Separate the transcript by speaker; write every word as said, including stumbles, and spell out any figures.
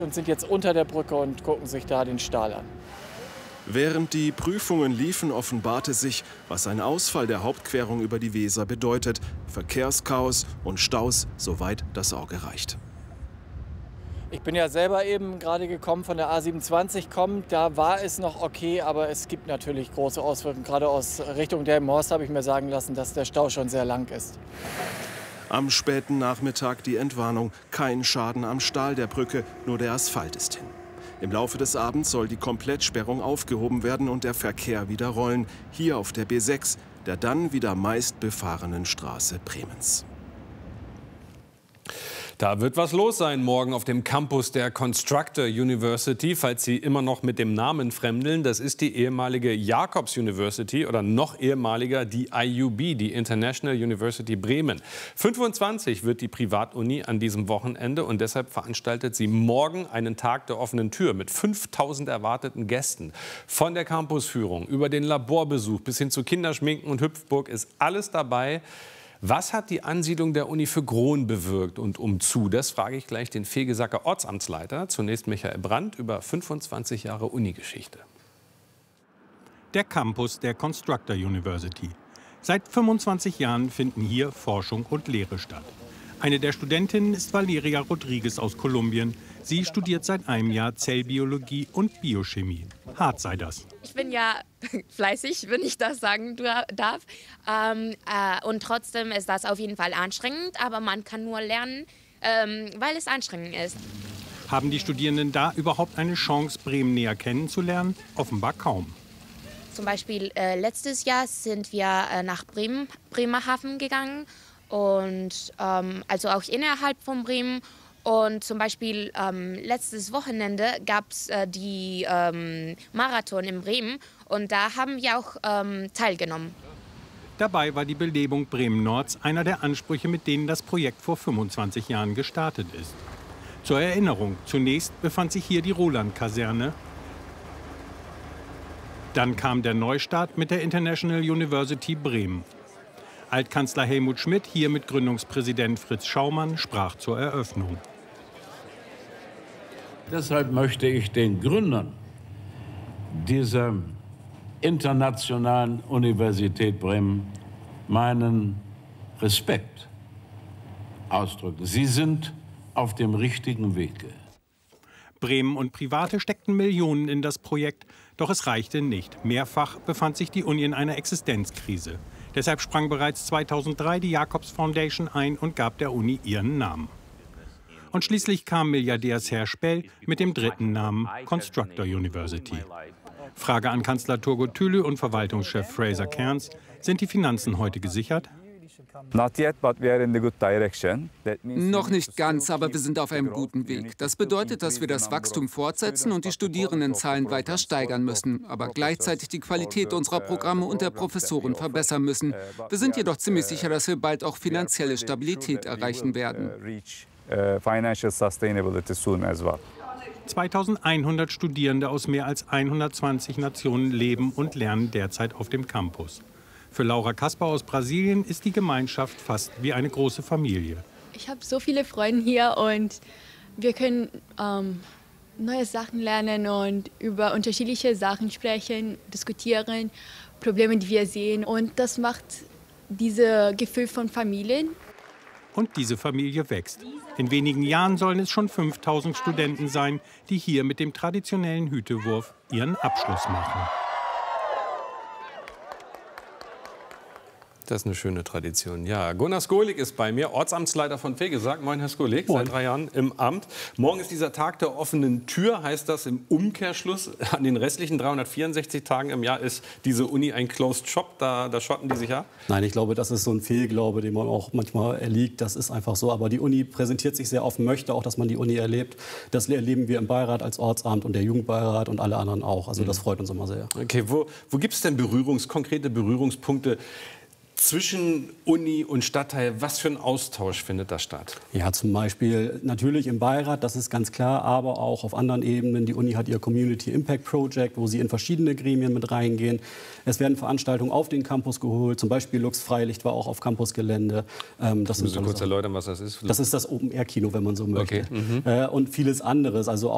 Speaker 1: und sind jetzt unter der Brücke und gucken sich da den Stahl an.
Speaker 2: Während die Prüfungen liefen, offenbarte sich, was ein Ausfall der Hauptquerung über die Weser bedeutet. Verkehrschaos und Staus, soweit das Auge reicht.
Speaker 1: Ich bin ja selber eben gerade gekommen von der A siebenundzwanzig kommend. Da war es noch okay, aber es gibt natürlich große Auswirkungen. Gerade aus Richtung Delmenhorst habe ich mir sagen lassen, dass der Stau schon sehr lang ist.
Speaker 2: Am späten Nachmittag die Entwarnung. Kein Schaden am Stahl der Brücke, nur der Asphalt ist hin. Im Laufe des Abends soll die Komplettsperrung aufgehoben werden und der Verkehr wieder rollen. Hier auf der B sechs, der dann wieder meist befahrenen Straße Bremens.
Speaker 3: Da wird was los sein morgen auf dem Campus der Constructor University, falls Sie immer noch mit dem Namen fremdeln. Das ist die ehemalige Jacobs University oder noch ehemaliger die I U B, die International University Bremen. fünfundzwanzig wird die Privatuni an diesem Wochenende und deshalb veranstaltet sie morgen einen Tag der offenen Tür mit fünftausend erwarteten Gästen. Von der Campusführung über den Laborbesuch bis hin zu Kinderschminken und Hüpfburg ist alles dabei. Was hat die Ansiedlung der Uni für Grohn bewirkt und umzu? Das frage ich gleich den Vegesacker Ortsamtsleiter, zunächst Michael Brandt, über fünfundzwanzig Jahre Unigeschichte.
Speaker 4: Der Campus der Constructor University. Seit fünfundzwanzig Jahren finden hier Forschung und Lehre statt. Eine der Studentinnen ist Valeria Rodriguez aus Kolumbien. Sie studiert seit einem Jahr Zellbiologie und Biochemie. Hart sei das.
Speaker 5: Ich bin ja fleißig, wenn ich das sagen darf. Ähm, äh, und trotzdem ist das auf jeden Fall anstrengend. Aber man kann nur lernen, ähm, weil es anstrengend ist.
Speaker 4: Haben die Studierenden da überhaupt eine Chance, Bremen näher kennenzulernen? Offenbar kaum.
Speaker 5: Zum Beispiel äh, letztes Jahr sind wir äh, nach Bremen, Bremerhaven gegangen. Und ähm, also auch innerhalb von Bremen. Und zum Beispiel ähm, letztes Wochenende gab es äh, die ähm, Marathon in Bremen und da haben wir auch ähm, teilgenommen.
Speaker 4: Dabei war die Belebung Bremen-Nords einer der Ansprüche, mit denen das Projekt vor fünfundzwanzig Jahren gestartet ist. Zur Erinnerung, zunächst befand sich hier die Roland-Kaserne. Dann kam der Neustart mit der International University Bremen. Altkanzler Helmut Schmidt, hier mit Gründungspräsident Fritz Schaumann, sprach zur Eröffnung.
Speaker 6: Deshalb möchte ich den Gründern dieser internationalen Universität Bremen meinen Respekt ausdrücken. Sie sind auf dem richtigen Wege.
Speaker 4: Bremen und Private steckten Millionen in das Projekt, doch es reichte nicht. Mehrfach befand sich die Uni in einer Existenzkrise. Deshalb sprang bereits zweitausenddrei die Jacobs Foundation ein und gab der Uni ihren Namen. Und schließlich kam Milliardärsherr Spell mit dem dritten Namen Constructor University. Frage an Kanzler Turgut Tülü und Verwaltungschef Fraser Cairns: Sind die Finanzen heute gesichert?
Speaker 7: Noch nicht ganz, aber wir sind auf einem guten Weg. Das bedeutet, dass wir das Wachstum fortsetzen und die Studierendenzahlen weiter steigern müssen, aber gleichzeitig die Qualität unserer Programme und der Professoren verbessern müssen. Wir sind jedoch ziemlich sicher, dass wir bald auch finanzielle Stabilität erreichen werden.
Speaker 4: zweitausendeinhundert Studierende aus mehr als hundertzwanzig Nationen leben und lernen derzeit auf dem Campus. Für Laura Kasper aus Brasilien ist die Gemeinschaft fast wie eine große Familie.
Speaker 8: Ich habe so viele Freunde hier und wir können ähm, neue Sachen lernen und über unterschiedliche Sachen sprechen, diskutieren, Probleme, die wir sehen. Und das macht dieses Gefühl von Familien.
Speaker 4: Und diese Familie wächst. In wenigen Jahren sollen es schon fünftausend Studenten sein, die hier mit dem traditionellen Hütewurf ihren Abschluss machen.
Speaker 3: Das ist eine schöne Tradition. Ja, Gunnar Skolik ist bei mir, Ortsamtsleiter von Vegesack. Moin, Herr Skolik, seit drei Jahren im Amt. Morgen ist dieser Tag der offenen Tür. Heißt das im Umkehrschluss, an den restlichen dreihundertvierundsechzig Tagen im Jahr ist diese Uni ein Closed Shop? Da, da schotten die sich ab?
Speaker 9: Nein, ich glaube, das ist so ein Fehlglaube, den man auch manchmal erliegt. Das ist einfach so. Aber die Uni präsentiert sich sehr offen, möchte auch, dass man die Uni erlebt. Das erleben wir im Beirat als Ortsamt und der Jugendbeirat und alle anderen auch. Also das freut uns immer sehr.
Speaker 3: Okay, wo, wo gibt es denn Berührungs-, konkrete Berührungspunkte zwischen Uni und Stadtteil? Was für ein Austausch findet da statt?
Speaker 9: Ja, zum Beispiel natürlich im Beirat, das ist ganz klar, aber auch auf anderen Ebenen. Die Uni hat ihr Community Impact Project, wo sie in verschiedene Gremien mit reingehen. Es werden Veranstaltungen auf den Campus geholt, zum Beispiel Lux Freilicht war auch auf Campusgelände. Ähm, das
Speaker 3: Müssen Sie kurz erläutern, was das ist?
Speaker 9: Das ist das Open-Air-Kino, wenn man so möchte.
Speaker 3: Okay. Mhm.
Speaker 9: Äh, und vieles anderes. Also